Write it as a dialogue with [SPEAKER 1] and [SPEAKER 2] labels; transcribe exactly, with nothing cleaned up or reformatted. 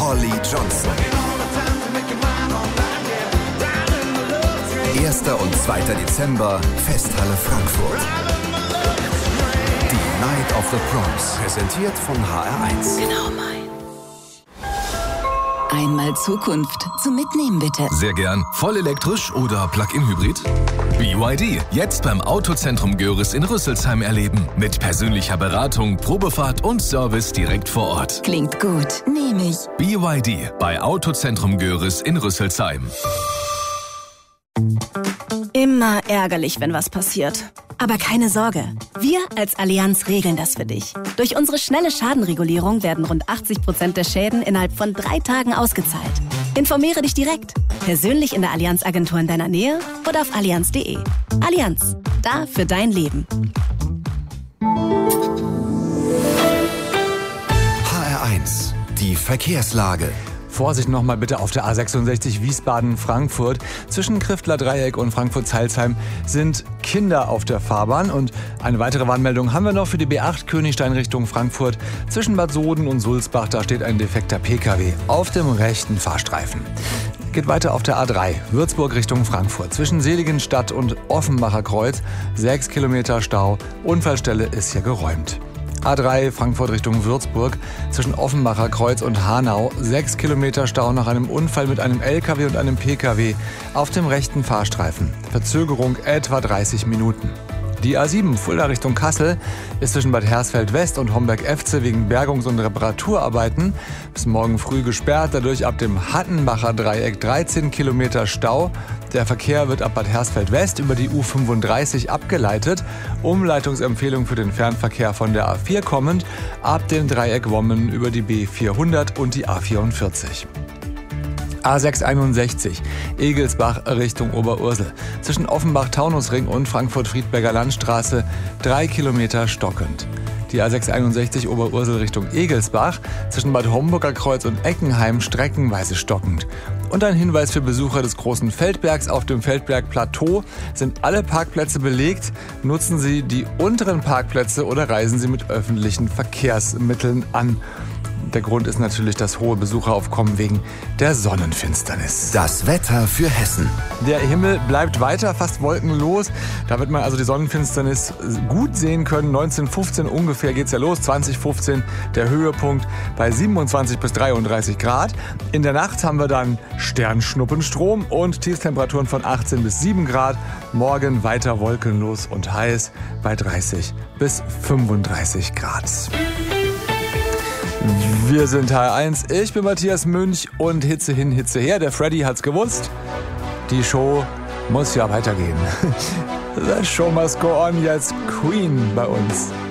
[SPEAKER 1] Olli Johnson. erster und zweiter Dezember, Festhalle Frankfurt. Die Night of the Proms, präsentiert von H R eins.
[SPEAKER 2] Genau mein. Einmal Zukunft zum Mitnehmen, bitte.
[SPEAKER 3] Sehr gern. Voll elektrisch oder Plug-in-Hybrid? B Y D. Jetzt beim Autozentrum Görres in Rüsselsheim erleben. Mit persönlicher Beratung, Probefahrt und Service direkt vor Ort.
[SPEAKER 2] Klingt gut. Nehme ich.
[SPEAKER 3] B Y D. Bei Autozentrum Görres in Rüsselsheim.
[SPEAKER 4] Immer ärgerlich, wenn was passiert. Aber keine Sorge, wir als Allianz regeln das für dich. Durch unsere schnelle Schadenregulierung werden rund achtzig Prozent der Schäden innerhalb von drei Tagen ausgezahlt. Informiere dich direkt, persönlich in der Allianz-Agentur in deiner Nähe oder auf allianz punkt de. Allianz, da für dein Leben.
[SPEAKER 1] H R eins, die Verkehrslage.
[SPEAKER 5] Vorsicht nochmal bitte auf der A sechsundsechzig Wiesbaden-Frankfurt. Zwischen Kriftler Dreieck und Frankfurt-Zeilsheim sind Kinder auf der Fahrbahn. Und eine weitere Warnmeldung haben wir noch für die B acht Königstein Richtung Frankfurt. Zwischen Bad Soden und Sulzbach, da steht ein defekter P K W auf dem rechten Fahrstreifen. Geht weiter auf der A drei, Würzburg Richtung Frankfurt. Zwischen Seligenstadt und Offenbacher Kreuz, sechs Kilometer Stau. Unfallstelle ist hier geräumt. A drei Frankfurt Richtung Würzburg, zwischen Offenbacher Kreuz und Hanau, sechs Kilometer Stau nach einem Unfall mit einem L K W und einem P K W auf dem rechten Fahrstreifen. Verzögerung etwa dreißig Minuten. Die A sieben Fulda Richtung Kassel ist zwischen Bad Hersfeld West und Homberg-Efze wegen Bergungs- und Reparaturarbeiten bis morgen früh gesperrt. Dadurch ab dem Hattenbacher Dreieck dreizehn Kilometer Stau. Der Verkehr wird ab Bad Hersfeld West über die U fünfunddreißig abgeleitet. Umleitungsempfehlung für den Fernverkehr von der A vier kommend ab dem Dreieck Wommen über die B vierhundert und die A vierundvierzig. A sechshunderteinundsechzig, Egelsbach Richtung Oberursel. Zwischen Offenbach-Taunusring und Frankfurt-Friedberger Landstraße drei Kilometer stockend. Die A sechshunderteinundsechzig Oberursel Richtung Egelsbach, zwischen Bad Homburger Kreuz und Eckenheim streckenweise stockend. Und ein Hinweis für Besucher des Großen Feldbergs: Auf dem Feldberg-Plateau sind alle Parkplätze belegt. Nutzen Sie die unteren Parkplätze oder reisen Sie mit öffentlichen Verkehrsmitteln an. Der Grund ist natürlich das hohe Besucheraufkommen wegen der Sonnenfinsternis.
[SPEAKER 1] Das Wetter für Hessen.
[SPEAKER 5] Der Himmel bleibt weiter fast wolkenlos. Da wird man also die Sonnenfinsternis gut sehen können. neunzehn Uhr fünfzehn ungefähr geht's ja los. zwanzig Uhr fünfzehn der Höhepunkt bei siebenundzwanzig bis dreiunddreißig Grad. In der Nacht haben wir dann Sternschnuppenstrom und Tiefstemperaturen von achtzehn bis sieben Grad. Morgen weiter wolkenlos und heiß bei dreißig bis fünfunddreißig Grad. Wir sind H R eins, ich bin Matthias Münch und Hitze hin, Hitze her. Der Freddy hat's gewusst. Die Show muss ja weitergehen. The show must go on, jetzt Queen bei uns.